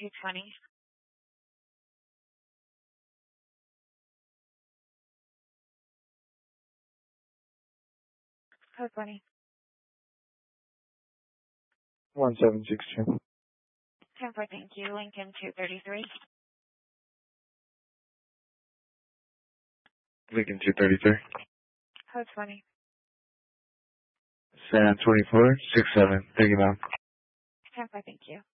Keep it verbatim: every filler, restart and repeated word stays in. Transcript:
two twenty. Code twenty. one seven six two. ten four, thank you. Lincoln two thirty-three. Lincoln two thirty-three. Code twenty. San twenty-four six seven. Thank you, ma'am. ten four, thank you.